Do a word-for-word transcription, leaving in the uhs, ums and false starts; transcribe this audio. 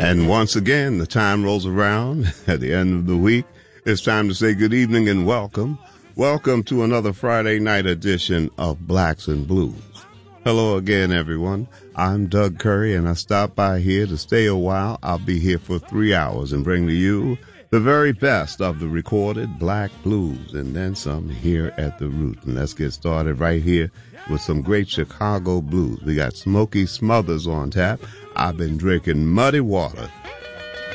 And once again, the time rolls around at the end of the week. It's time to say good evening and welcome. Welcome to another Friday night edition of Blacks and Blues. Hello again, everyone. I'm Doug Curry, and I stopped by here to stay a while. I'll be here for three hours and bring to you the very best of the recorded black blues and then some here at the Root. And let's get started right here with some great Chicago blues. We got Smokey Smothers on tap. I've been drinking muddy water.